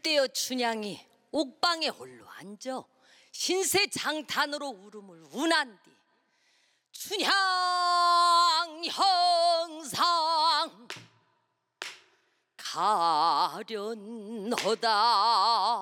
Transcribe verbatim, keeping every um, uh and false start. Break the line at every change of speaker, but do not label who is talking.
그때여 춘향이 옥방에 홀로 앉아 신세 장탄으로 울음을 운한디 춘향 형상 가련하다